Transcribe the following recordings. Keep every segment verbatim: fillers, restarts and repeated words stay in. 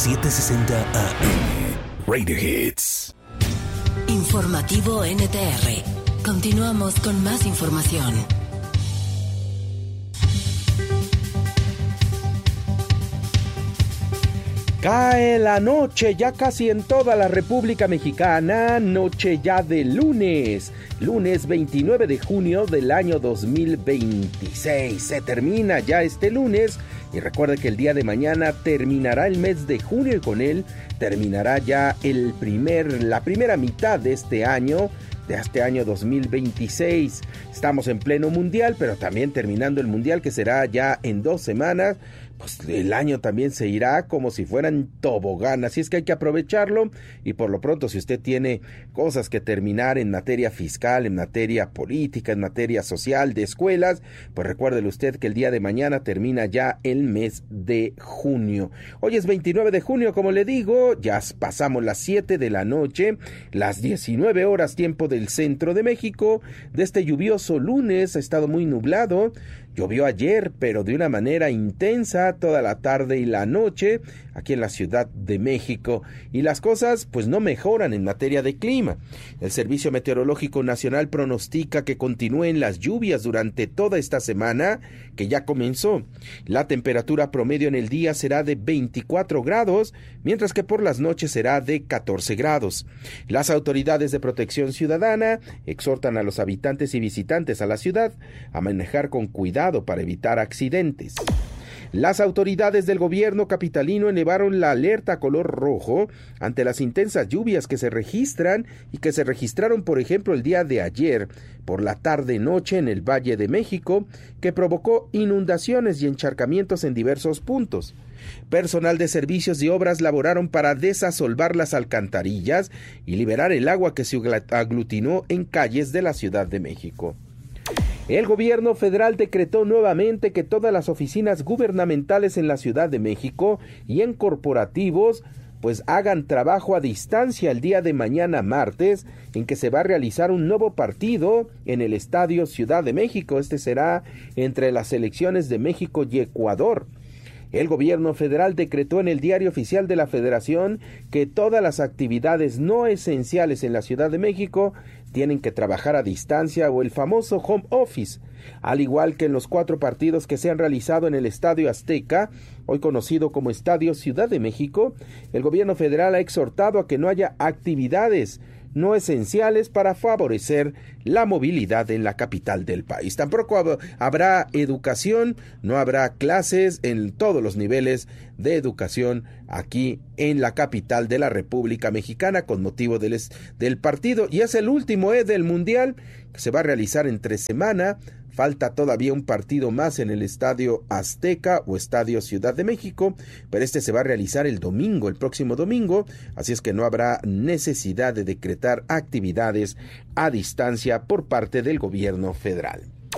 setecientos sesenta A M. Radio Hits. Informativo N T R. Continuamos con más información. Cae la noche ya casi en toda la República Mexicana, noche ya de lunes, lunes veintinueve de junio del año dos mil veintiséis. Se termina ya este lunes y recuerde que el día de mañana terminará el mes de junio y con él terminará ya el primer, la primera mitad de este año, de este año dos mil veintiséis. Estamos en pleno mundial, pero también terminando el mundial que será ya en dos semanas. Pues el año también se irá como si fueran tobogán, así es que hay que aprovecharlo y por lo pronto si usted tiene cosas que terminar en materia fiscal, en materia política, en materia social, de escuelas, pues recuérdele usted que el día de mañana termina ya el mes de junio. Hoy es veintinueve de junio, como le digo, ya pasamos las siete de la noche, las diecinueve horas tiempo del centro de México. De este lluvioso lunes ha estado muy nublado. Llovió ayer, pero de una manera intensa toda la tarde y la noche aquí en la Ciudad de México. Y las cosas pues no mejoran en materia de clima. El Servicio Meteorológico Nacional pronostica que continúen las lluvias durante toda esta semana que ya comenzó. La temperatura promedio en el día será de veinticuatro grados, mientras que por las noches será de catorce grados. Las autoridades de protección ciudadana exhortan a los habitantes y visitantes a la ciudad a manejar con cuidado para evitar accidentes. Las autoridades del gobierno capitalino elevaron la alerta a color rojo ante las intensas lluvias que se registran y que se registraron, por ejemplo, el día de ayer por la tarde-noche en el Valle de México, que provocó inundaciones y encharcamientos en diversos puntos. Personal de servicios y obras laboraron para desasolvar las alcantarillas y liberar el agua que se aglutinó en calles de la Ciudad de México. El gobierno federal decretó nuevamente que todas las oficinas gubernamentales en la Ciudad de México y en corporativos pues hagan trabajo a distancia el día de mañana martes, en que se va a realizar un nuevo partido en el Estadio Ciudad de México. Este será entre las selecciones de México y Ecuador. El gobierno federal decretó en el Diario Oficial de la Federación que todas las actividades no esenciales en la Ciudad de México tienen que trabajar a distancia o el famoso home office, al igual que en los cuatro partidos que se han realizado en el Estadio Azteca, hoy conocido como Estadio Ciudad de México. El gobierno federal ha exhortado a que no haya actividades no esenciales para favorecer la movilidad en la capital del país. Tampoco habrá educación, no habrá clases en todos los niveles de educación aquí en la capital de la República Mexicana con motivo del, del partido. Y es el último eh, del Mundial que se va a realizar entre semana. Falta todavía un partido más en el Estadio Azteca o Estadio Ciudad de México, pero este se va a realizar el domingo, el próximo domingo, así es que no habrá necesidad de decretar actividades a distancia por parte del gobierno federal.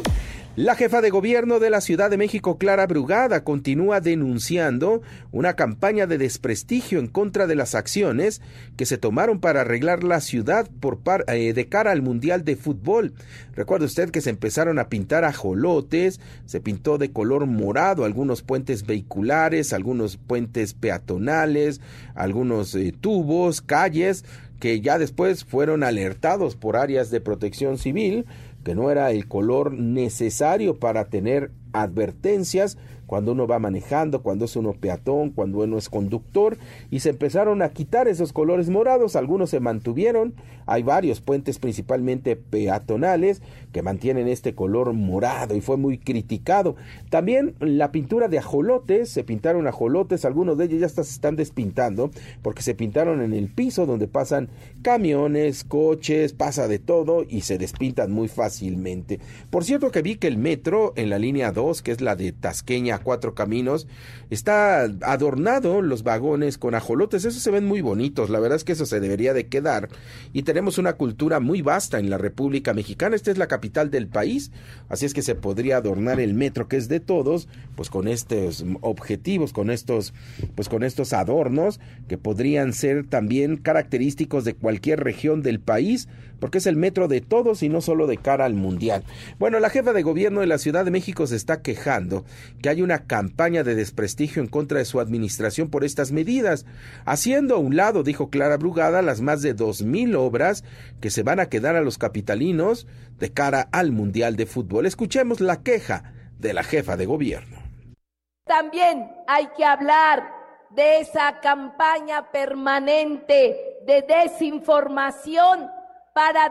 La jefa de gobierno de la Ciudad de México, Clara Brugada, continúa denunciando una campaña de desprestigio en contra de las acciones que se tomaron para arreglar la ciudad por par, eh, de cara al Mundial de Fútbol. Recuerde usted que se empezaron a pintar ajolotes, se pintó de color morado algunos puentes vehiculares, algunos puentes peatonales, algunos eh, tubos, calles, que ya después fueron alertados por áreas de protección civil, que no era el color necesario para tener advertencias cuando uno va manejando, cuando es uno peatón, cuando uno es conductor, y se empezaron a quitar esos colores morados. Algunos se mantuvieron, hay varios puentes principalmente peatonales que mantienen este color morado y fue muy criticado. También la pintura de ajolotes, se pintaron ajolotes, algunos de ellos ya hasta se están despintando porque se pintaron en el piso donde pasan camiones, coches, pasa de todo y se despintan muy fácilmente. Por cierto que vi que el metro en la línea dos, que es la de Tasqueña a Cuatro Caminos, está adornado los vagones con ajolotes. Esos se ven muy bonitos, la verdad es que eso se debería de quedar, y tenemos una cultura muy vasta en la República Mexicana. Esta es la capital del país, así es que se podría adornar el metro, que es de todos, pues con estos objetivos, con estos, pues con estos adornos que podrían ser también característicos de cualquier región del país, porque es el metro de todos y no solo de cara al mundial. Bueno, la jefa de gobierno de la Ciudad de México se está quejando que hay una campaña de desprestigio en contra de su administración por estas medidas, haciendo a un lado, dijo Clara Brugada, las más de dos mil obras que se van a quedar a los capitalinos de cara al Mundial de Fútbol. Escuchemos la queja de la jefa de gobierno. También hay que hablar de esa campaña permanente de desinformación para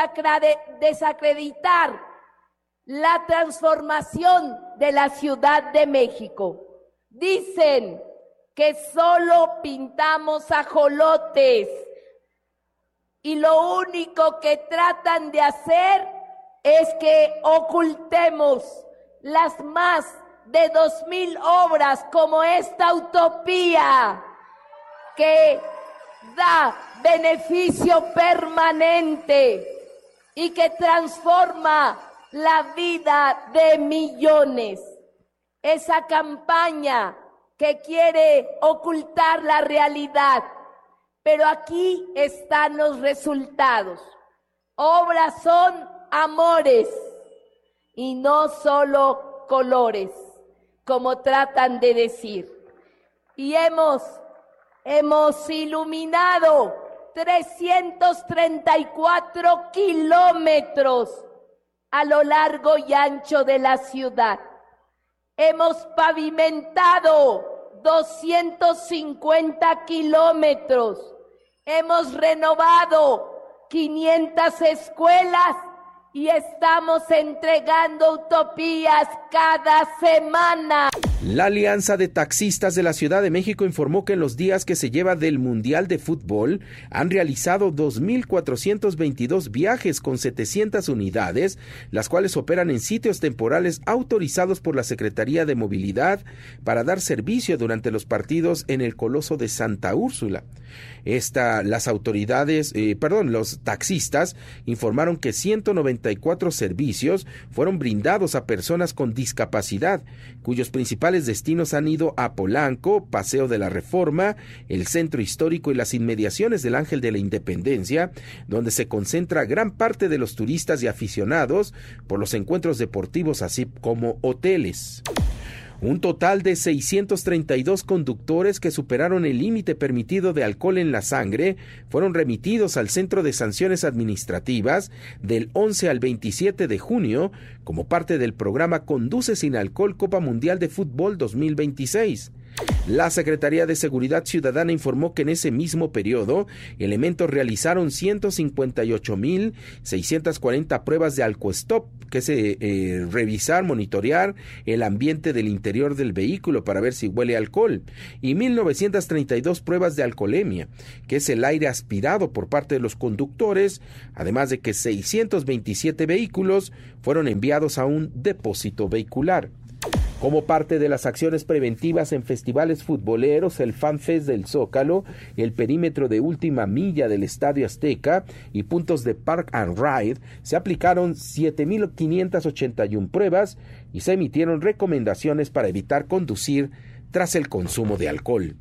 desacreditar la transformación de la Ciudad de México. Dicen que solo pintamos ajolotes y lo único que tratan de hacer es que ocultemos las más de dos mil obras como esta utopía que da beneficio permanente y que transforma la vida de millones. Esa campaña que quiere ocultar la realidad, pero aquí están los resultados. Obras son amores y no solo colores, como tratan de decir. Y hemos, hemos iluminado trescientos treinta y cuatro kilómetros a lo largo y ancho de la ciudad. Hemos pavimentado doscientos cincuenta kilómetros. Hemos renovado quinientas escuelas y estamos entregando utopías cada semana. La Alianza de Taxistas de la Ciudad de México informó que en los días que se lleva del Mundial de Fútbol han realizado dos mil cuatrocientos veintidós viajes con setecientas unidades, las cuales operan en sitios temporales autorizados por la Secretaría de Movilidad para dar servicio durante los partidos en el Coloso de Santa Úrsula. Esta, las autoridades, eh, perdón, los taxistas informaron que ciento noventa y cuatro servicios fueron brindados a personas con discapacidad, cuyos principales destinos han ido a Polanco, Paseo de la Reforma, el Centro Histórico y las inmediaciones del Ángel de la Independencia, donde se concentra gran parte de los turistas y aficionados por los encuentros deportivos, así como hoteles. Un total de seiscientos treinta y dos conductores que superaron el límite permitido de alcohol en la sangre fueron remitidos al Centro de Sanciones Administrativas del once al veintisiete de junio como parte del programa Conduce sin Alcohol Copa Mundial de Fútbol dos mil veintiséis. La Secretaría de Seguridad Ciudadana informó que en ese mismo periodo, elementos realizaron ciento cincuenta y ocho mil seiscientas cuarenta pruebas de alcoestop, que es eh, revisar, monitorear el ambiente del interior del vehículo para ver si huele a alcohol, y mil novecientas treinta y dos pruebas de alcoholemia, que es el aire aspirado por parte de los conductores, además de que seiscientos veintisiete vehículos fueron enviados a un depósito vehicular. Como parte de las acciones preventivas en festivales futboleros, el FanFest del Zócalo, el perímetro de última milla del Estadio Azteca y puntos de Park and Ride, se aplicaron siete mil quinientas ochenta y una pruebas y se emitieron recomendaciones para evitar conducir tras el consumo de alcohol.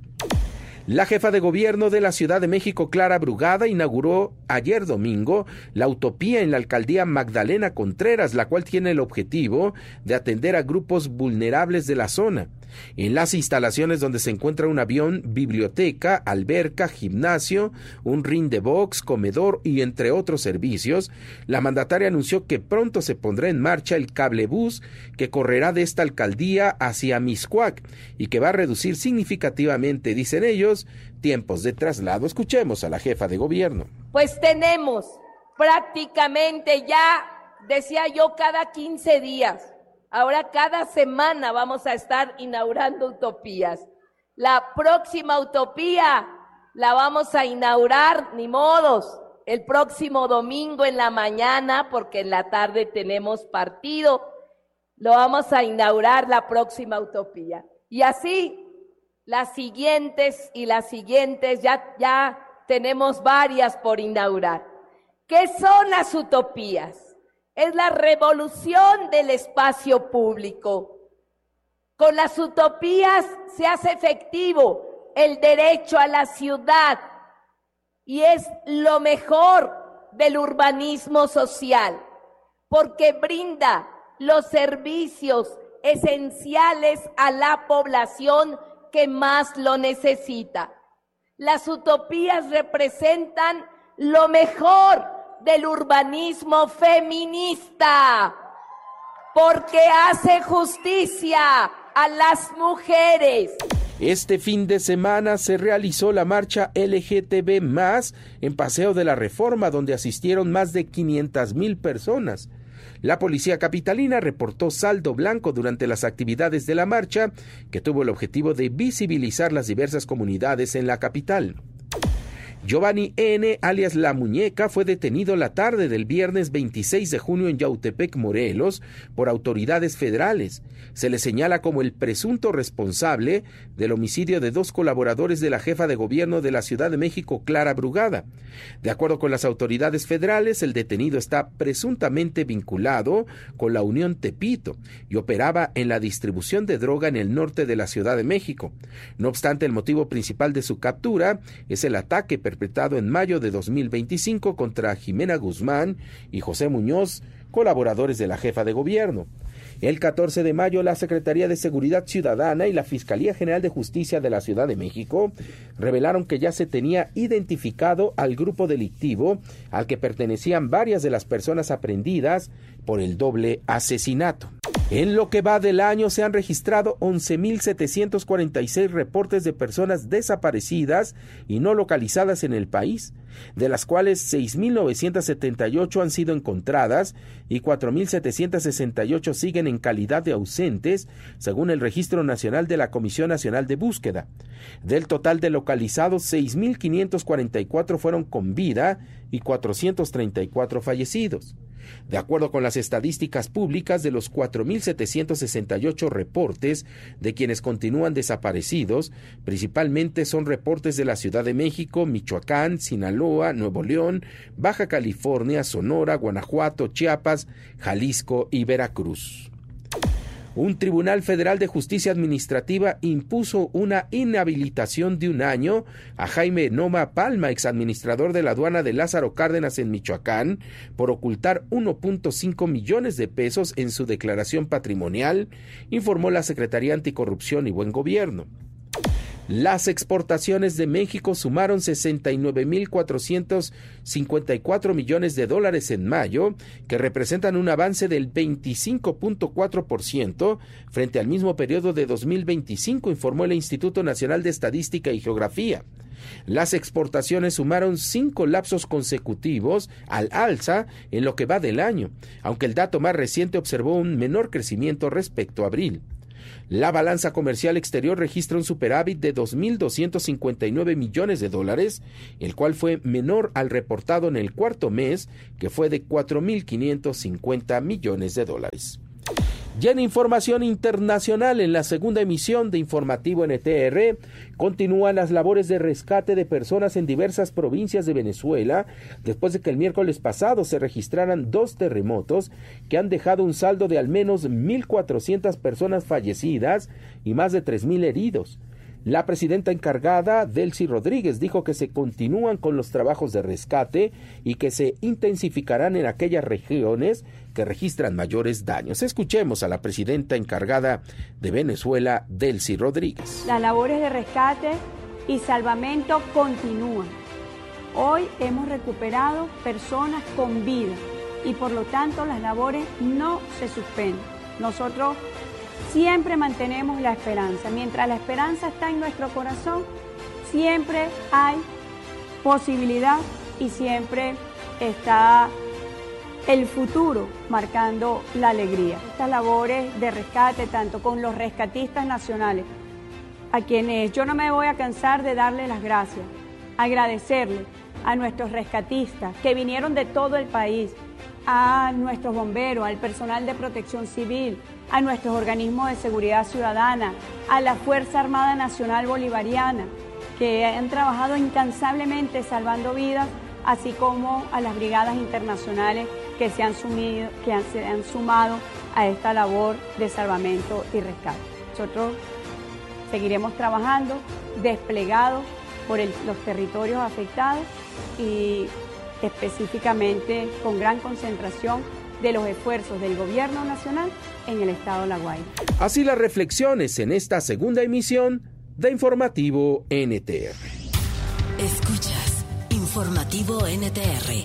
La jefa de gobierno de la Ciudad de México, Clara Brugada, inauguró ayer domingo la Utopía en la alcaldía Magdalena Contreras, la cual tiene el objetivo de atender a grupos vulnerables de la zona. En las instalaciones donde se encuentra un avión, biblioteca, alberca, gimnasio, un ring de box, comedor y entre otros servicios, la mandataria anunció que pronto se pondrá en marcha el cablebús que correrá de esta alcaldía hacia Mixcoac y que va a reducir significativamente, dicen ellos, tiempos de traslado. Escuchemos a la jefa de gobierno. Pues tenemos prácticamente ya, decía yo, cada quince días. Ahora cada semana vamos a estar inaugurando utopías. La próxima utopía la vamos a inaugurar, ni modos, el próximo domingo en la mañana, porque en la tarde tenemos partido. Lo vamos a inaugurar la próxima utopía. Y así, las siguientes y las siguientes, ya, ya tenemos varias por inaugurar. ¿Qué son las utopías? Es la revolución del espacio público. Con las utopías se hace efectivo el derecho a la ciudad y es lo mejor del urbanismo social, porque brinda los servicios esenciales a la población que más lo necesita. Las utopías representan lo mejor del urbanismo feminista, porque hace justicia a las mujeres. Este fin de semana se realizó la marcha L G T B más, en Paseo de la Reforma, donde asistieron más de quinientas mil personas. La policía capitalina reportó saldo blanco durante las actividades de la marcha, que tuvo el objetivo de visibilizar las diversas comunidades en la capital. Giovanni N., alias La Muñeca, fue detenido la tarde del viernes veintiséis de junio en Yautepec, Morelos, por autoridades federales. Se le señala como el presunto responsable del homicidio de dos colaboradores de la jefa de gobierno de la Ciudad de México, Clara Brugada. De acuerdo con las autoridades federales, el detenido está presuntamente vinculado con la Unión Tepito y operaba en la distribución de droga en el norte de la Ciudad de México. No obstante, el motivo principal de su captura es el ataque perpetrado en mayo de dos mil veinticinco contra Jimena Guzmán y José Muñoz, colaboradores de la jefa de gobierno. El catorce de mayo, la Secretaría de Seguridad Ciudadana y la Fiscalía General de Justicia de la Ciudad de México revelaron que ya se tenía identificado al grupo delictivo al que pertenecían varias de las personas aprehendidas por el doble asesinato. En lo que va del año se han registrado once mil setecientos cuarenta y seis reportes de personas desaparecidas y no localizadas en el país, de las cuales seis mil novecientos setenta y ocho han sido encontradas y cuatro mil setecientos sesenta y ocho siguen en calidad de ausentes, según el Registro Nacional de la Comisión Nacional de Búsqueda. Del total de localizados, seis mil quinientos cuarenta y cuatro fueron con vida y cuatrocientos treinta y cuatro fallecidos. De acuerdo con las estadísticas públicas, de los cuatro mil setecientos sesenta y ocho reportes de quienes continúan desaparecidos, principalmente son reportes de la Ciudad de México, Michoacán, Sinaloa, Nuevo León, Baja California, Sonora, Guanajuato, Chiapas, Jalisco y Veracruz. Un tribunal federal de justicia administrativa impuso una inhabilitación de un año a Jaime Noma Palma, exadministrador de la aduana de Lázaro Cárdenas en Michoacán, por ocultar uno punto cinco millones de pesos en su declaración patrimonial, informó la Secretaría Anticorrupción y Buen Gobierno. Las exportaciones de México sumaron sesenta y nueve mil cuatrocientos cincuenta y cuatro millones de dólares en mayo, que representan un avance del veinticinco punto cuatro por ciento frente al mismo periodo de dos mil veinticinco, informó el Instituto Nacional de Estadística y Geografía. Las exportaciones sumaron cinco lapsos consecutivos al alza en lo que va del año, aunque el dato más reciente observó un menor crecimiento respecto a abril. La balanza comercial exterior registra un superávit de dos mil doscientos cincuenta y nueve millones de dólares, el cual fue menor al reportado en el cuarto mes, que fue de cuatro mil quinientos cincuenta millones de dólares. Ya en información internacional, en la segunda emisión de Informativo N T R, continúan las labores de rescate de personas en diversas provincias de Venezuela, después de que el miércoles pasado se registraran dos terremotos que han dejado un saldo de al menos mil cuatrocientas personas fallecidas y más de tres mil heridos. La presidenta encargada, Delcy Rodríguez, dijo que se continúan con los trabajos de rescate y que se intensificarán en aquellas regiones que registran mayores daños. Escuchemos a la presidenta encargada de Venezuela, Delcy Rodríguez. Las labores de rescate y salvamento continúan. Hoy hemos recuperado personas con vida y por lo tanto las labores no se suspenden. Nosotros siempre mantenemos la esperanza. Mientras la esperanza está en nuestro corazón, siempre hay posibilidad y siempre está el futuro marcando la alegría. Estas labores de rescate, tanto con los rescatistas nacionales, a quienes yo no me voy a cansar de darle las gracias, agradecerle a nuestros rescatistas que vinieron de todo el país, a nuestros bomberos, al personal de protección civil, a nuestros organismos de seguridad ciudadana, a la Fuerza Armada Nacional Bolivariana, que han trabajado incansablemente salvando vidas, así como a las brigadas internacionales que se han, sumido, que han, se han sumado a esta labor de salvamento y rescate. Nosotros seguiremos trabajando desplegados por el, los territorios afectados y específicamente con gran concentración de los esfuerzos del Gobierno Nacional en el Estado de La Guaira. Así las reflexiones en esta segunda emisión de Informativo N T R. Escuchas Informativo N T R.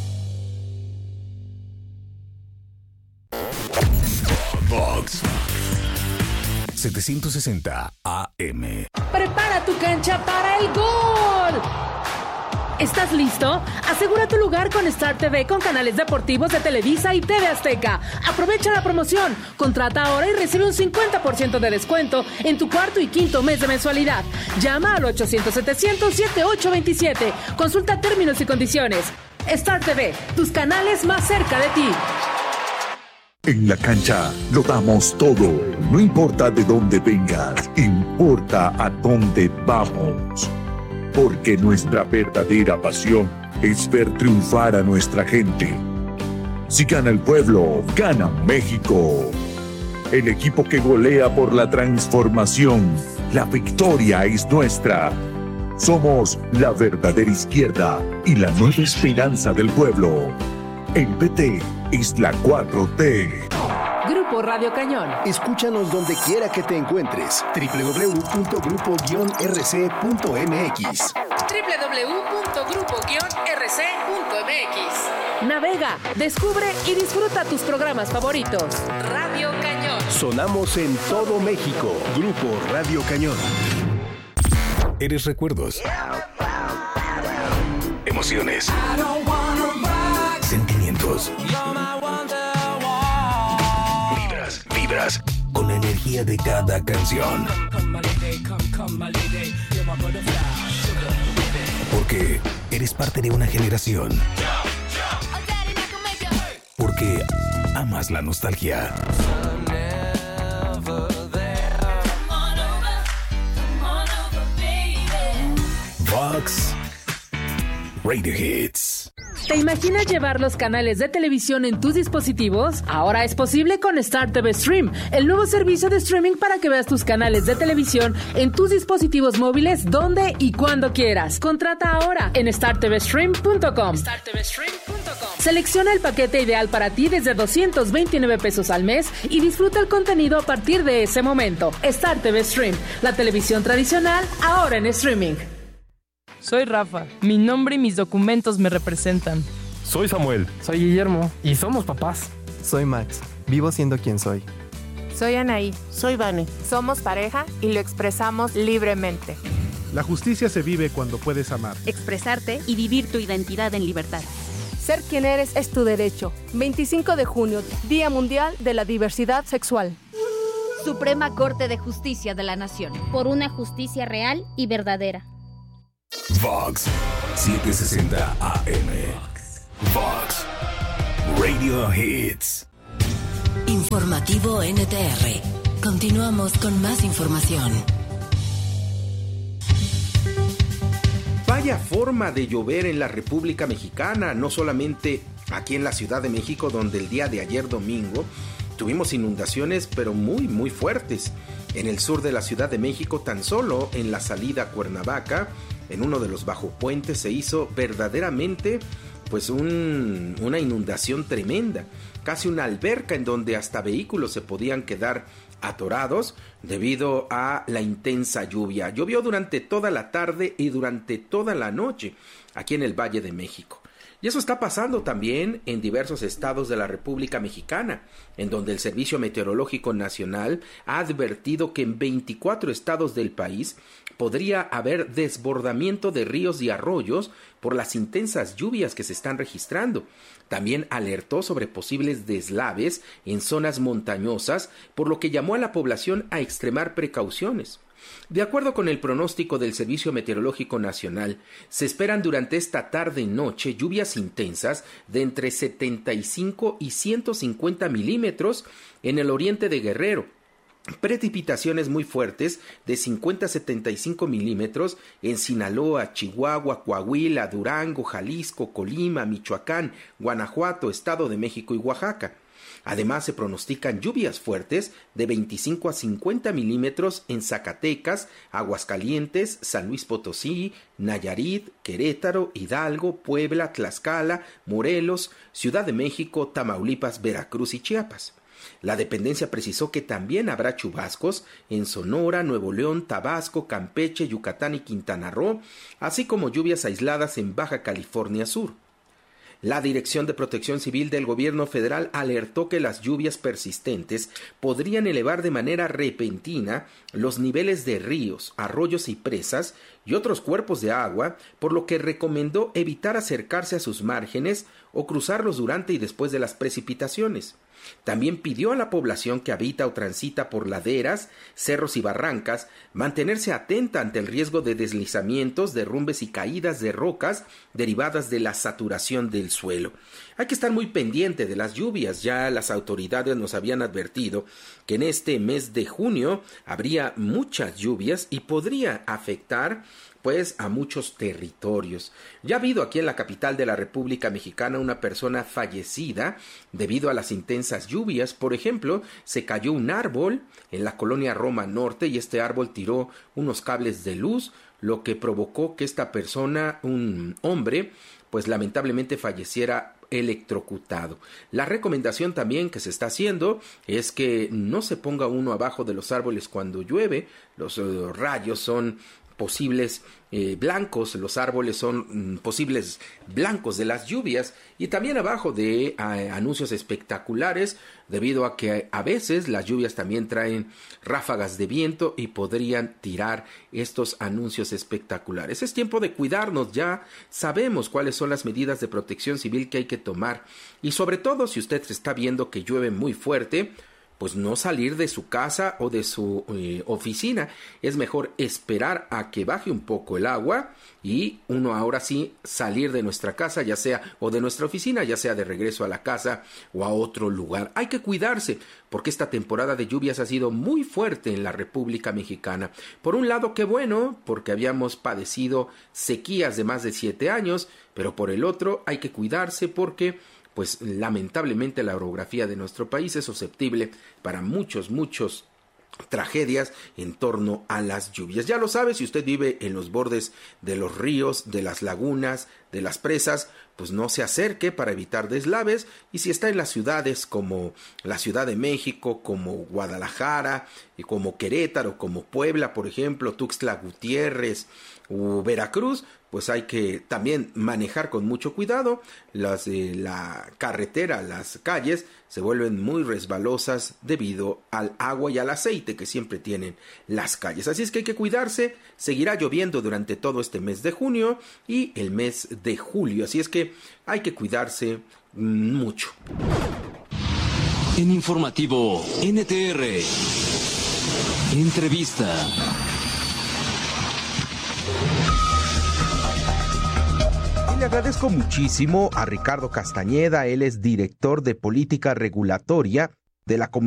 Vox setecientos sesenta A M. Prepara tu cancha para el gol. ¿Estás listo? Asegura tu lugar con Star T V con canales deportivos de Televisa y T V Azteca. Aprovecha la promoción. Contrata ahora y recibe un cincuenta por ciento de descuento en tu cuarto y quinto mes de mensualidad. Llama al ochocientos setecientos setenta y ocho veintisiete. Consulta términos y condiciones. Star T V, tus canales más cerca de ti. En la cancha lo damos todo. No importa de dónde vengas, importa a dónde vamos. Porque nuestra verdadera pasión es ver triunfar a nuestra gente. Si gana el pueblo, gana México. El equipo que golea por la transformación. La victoria es nuestra. Somos la verdadera izquierda y la nueva esperanza del pueblo. El P T es la cuatro T. Grupo Radio Cañón. Escúchanos donde quiera que te encuentres. doble u doble u doble u punto grupo guion r c punto m x. doble u doble u doble u punto grupo guion r c punto m x. Navega, descubre y disfruta tus programas favoritos. Radio Cañón. Sonamos en todo México. Grupo Radio Cañón. Eres recuerdos. Emociones. Sentimientos. Vibras, vibras con la energía de cada canción. Porque eres parte de una generación. Porque amas la nostalgia. Vox Radio Hits. ¿Te imaginas llevar los canales de televisión en tus dispositivos? Ahora es posible con Star T V Stream, el nuevo servicio de streaming para que veas tus canales de televisión en tus dispositivos móviles donde y cuando quieras. Contrata ahora en star t v stream punto com. star t v stream punto com. Selecciona el paquete ideal para ti desde doscientos veintinueve pesos al mes y disfruta el contenido a partir de ese momento. Star T V Stream, la televisión tradicional ahora en streaming. Soy Rafa, mi nombre y mis documentos me representan. Soy Samuel. Soy Guillermo y somos papás. Soy Max, vivo siendo quien soy. Soy Anaí. Soy Vane. Somos pareja y lo expresamos libremente. La justicia se vive cuando puedes amar, expresarte y vivir tu identidad en libertad. Ser quien eres es tu derecho. veinticinco de junio, Día Mundial de la Diversidad Sexual. Suprema Corte de Justicia de la Nación. Por una justicia real y verdadera. Vox setecientos sesenta A M. Vox Radio Hits. Informativo N T R. Continuamos con más información. Vaya forma de llover en la República Mexicana, no solamente aquí en la Ciudad de México, donde el día de ayer domingo tuvimos inundaciones, pero muy, muy fuertes. En el sur de la Ciudad de México, tan solo en la salida a Cuernavaca, en uno de los bajopuentes, se hizo verdaderamente pues un, una inundación tremenda, casi una alberca en donde hasta vehículos se podían quedar atorados debido a la intensa lluvia. Llovió durante toda la tarde y durante toda la noche aquí en el Valle de México. Y eso está pasando también en diversos estados de la República Mexicana, en donde el Servicio Meteorológico Nacional ha advertido que en veinticuatro estados del país podría haber desbordamiento de ríos y arroyos por las intensas lluvias que se están registrando. También alertó sobre posibles deslaves en zonas montañosas, por lo que llamó a la población a extremar precauciones. De acuerdo con el pronóstico del Servicio Meteorológico Nacional, se esperan durante esta tarde y noche lluvias intensas de entre setenta y cinco y ciento cincuenta milímetros en el oriente de Guerrero, precipitaciones muy fuertes de cincuenta a setenta y cinco milímetros en Sinaloa, Chihuahua, Coahuila, Durango, Jalisco, Colima, Michoacán, Guanajuato, Estado de México y Oaxaca. Además, se pronostican lluvias fuertes de veinticinco a cincuenta milímetros en Zacatecas, Aguascalientes, San Luis Potosí, Nayarit, Querétaro, Hidalgo, Puebla, Tlaxcala, Morelos, Ciudad de México, Tamaulipas, Veracruz y Chiapas. La dependencia precisó que también habrá chubascos en Sonora, Nuevo León, Tabasco, Campeche, Yucatán y Quintana Roo, así como lluvias aisladas en Baja California Sur. La Dirección de Protección Civil del Gobierno Federal alertó que las lluvias persistentes podrían elevar de manera repentina los niveles de ríos, arroyos y presas y otros cuerpos de agua, por lo que recomendó evitar acercarse a sus márgenes o cruzarlos durante y después de las precipitaciones. También pidió a la población que habita o transita por laderas, cerros y barrancas mantenerse atenta ante el riesgo de deslizamientos, derrumbes y caídas de rocas derivadas de la saturación del suelo. Hay que estar muy pendiente de las lluvias. Ya las autoridades nos habían advertido que en este mes de junio habría muchas lluvias y podría afectar pues a muchos territorios. Ya ha habido aquí en la capital de la República Mexicana una persona fallecida debido a las intensas lluvias. Por ejemplo, se cayó un árbol en la colonia Roma Norte y este árbol tiró unos cables de luz, lo que provocó que esta persona, un hombre, pues lamentablemente falleciera electrocutado. La recomendación también que se está haciendo es que no se ponga uno abajo de los árboles cuando llueve. Los uh, rayos son posibles eh, blancos, los árboles son mm, posibles blancos de las lluvias, y también abajo de eh, anuncios espectaculares, debido a que a veces las lluvias también traen ráfagas de viento y podrían tirar estos anuncios espectaculares. Es tiempo de cuidarnos, ya sabemos cuáles son las medidas de protección civil que hay que tomar, y sobre todo si usted está viendo que llueve muy fuerte, pues no salir de su casa o de su eh, oficina. Es mejor esperar a que baje un poco el agua y uno ahora sí salir de nuestra casa, ya sea o de nuestra oficina, ya sea de regreso a la casa o a otro lugar. Hay que cuidarse porque esta temporada de lluvias ha sido muy fuerte en la República Mexicana. Por un lado, qué bueno, porque habíamos padecido sequías de más de siete años, pero por el otro hay que cuidarse porque pues lamentablemente la orografía de nuestro país es susceptible para muchos, muchos tragedias en torno a las lluvias. Ya lo sabe, si usted vive en los bordes de los ríos, de las lagunas, de las presas, pues no se acerque para evitar deslaves, y si está en las ciudades como la Ciudad de México, como Guadalajara, y como Querétaro, como Puebla, por ejemplo, Tuxtla Gutiérrez o Veracruz, pues hay que también manejar con mucho cuidado. Las, eh, la carretera, las calles se vuelven muy resbalosas debido al agua y al aceite que siempre tienen las calles. Así es que hay que cuidarse. Seguirá lloviendo durante todo este mes de junio y el mes de julio. Así es que hay que cuidarse mucho. En Informativo N T R, entrevista. Le agradezco muchísimo a Ricardo Castañeda, él es director de política regulatoria de la Comunidad